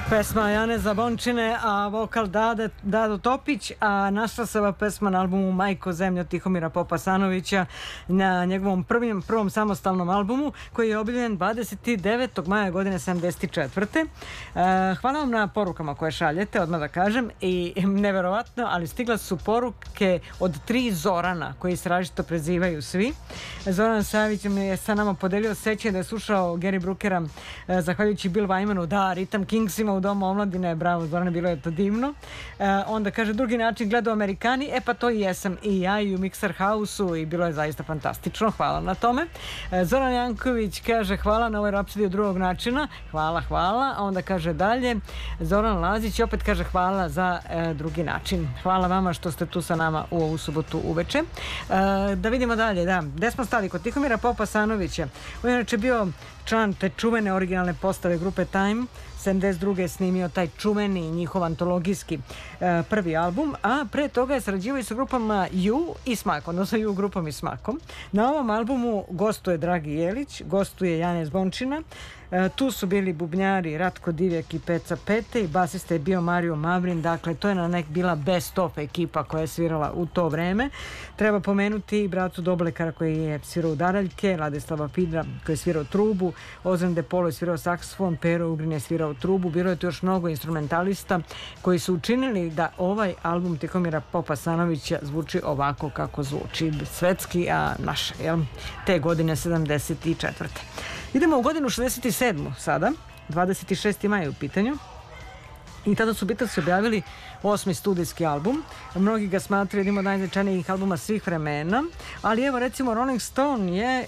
Pesma Jane Zabončine, a vokal Dado Topić, a našla se ova pesma na albumu Majko zemlja Tihomira Popasanovića, na njegovom prvom samostalnom albumu koji je objavljen 29. maja godine 74. Hvala vam na porukama koje šaljete, odmah da kažem, i neverovatno, ali stigle su poruke od 3 Zorana koji se različito prezivaju svi. Zoran Savić mi je sa nama podelio sećanje da je slušao Gary Brookera zahvaljujući Bill Wymanu, da, Rhythm Kingsima u Domu omladine, bravo Zorane, bilo je to divno. Onda kaže, drugi način gledao Amerikani, pa to i jesam i ja i u Mixer House-u i bilo je zaista fantastično, hvala na tome. Zoran Janković kaže, hvala na ovoj rapsodiji drugog načina, hvala, a onda kaže dalje, Zoran Lazić opet kaže hvala za drugi način. Hvala vama što ste tu sa nama u ovu subotu uveče. Da vidimo dalje, da, gde smo stali? Kod Tihomira Popasanovića. On je inače bio član te čuvene originalne postave grupe Time. 72. je snimio taj čuveni njihov antologijski prvi album, a pre toga je sarađivao i sa grupama Ju i Smak, odnosno Ju grupom i Smakom. Na ovom albumu gostuje Dragi Jelić, gostuje Jane Zvončina, tu su bili bubnjari Ratko Divjak i Peca Pete i basista je bio Mario Mavrin, dakle to je bila best of ekipa koja je svirala u to vreme. Treba pomenuti i Bracu Doblekara koji je svirao udaraljke, Ladislava Pidra koji je svirao trubu, Ozren De Polo je svirao saksofon, Pero Ugrin je svirao trubu, bilo je tu još mnogo instrumentalista koji su učinili da ovaj album Tihomira Popasanovića zvuči ovako kako zvuči, svetski, a naš, te godine 74. Idemo u godinu 67. sada, 26. maj u pitanju. I tada su Beatles objavili 8. studijski album. Mnogi ga smatraju jednim od najznačajnijih albuma svih vremena, ali evo recimo Rolling Stone je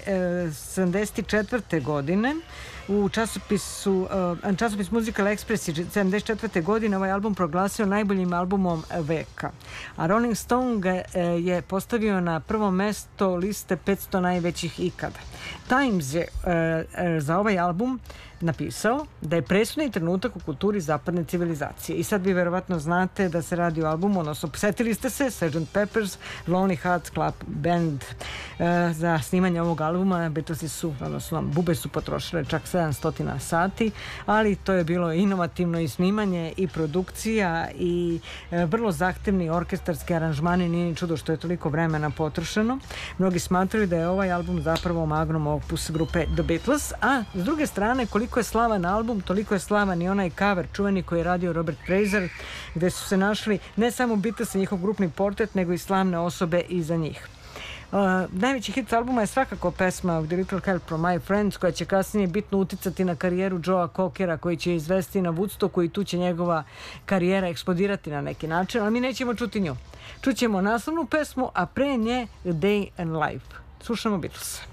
74. godine u časopis Musical Express 74. godine ovaj album proglasio najboljim albumom veka. A Rolling Stone ga je postavio na prvo mesto liste 500 najvećih ikada. Times je za ovaj album napisao da je presudni trenutak u kulturi zapadne civilizacije. I sad vi verovatno znate da se radi o albumu, odnosno setili ste se, Sgt. Pepper's Lonely Hearts Club Band. Za snimanje ovog albuma Beatlesi su, odnosno bube su potrošile čak 700 sati, ali to je bilo inovativno i snimanje i produkcija i vrlo zahtevni orkestarski aranžmani, nije ni čudo što je toliko vremena potrošeno. Mnogi smatraju da je ovaj album zapravo magnum opus grupe The Beatles, a s druge strane koliko je slavan album, toliko je slavan i onaj cover čuveni koji je radio Robert Fraser, gde su se našli ne samo Beatles i njihov grupni portret, nego i slavne osobe iza njih. Najveći hit albuma je svakako pesma The Little Help from My Friends, koja će kasnije bitno uticati na karijeru Joea Cockera, koji će izvesti na Woodstocku i tu će njegova karijera eksplodirati na neki način, ali mi nećemo čuti nju. Čućemo naslovnu pesmu, a pre nje A Day in Life. Slušamo Beatles.